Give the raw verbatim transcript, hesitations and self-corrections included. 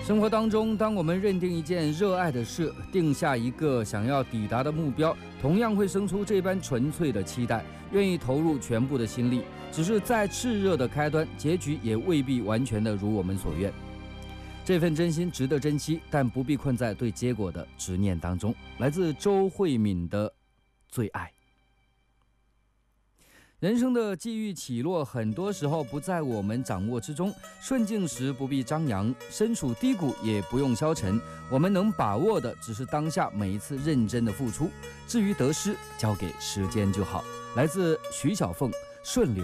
生活当中，当我们认定一件热爱的事，定下一个想要抵达的目标，同样会生出这般纯粹的期待，愿意投入全部的心力。只是再炽热的开端，结局也未必完全的如我们所愿。这份真心值得珍惜，但不必困在对结果的执念当中。来自周慧敏的《最爱》。人生的际遇起落，很多时候不在我们掌握之中。顺境时不必张扬，身处低谷也不用消沉。我们能把握的，只是当下每一次认真的付出。至于得失，交给时间就好。来自徐小凤，《顺流》。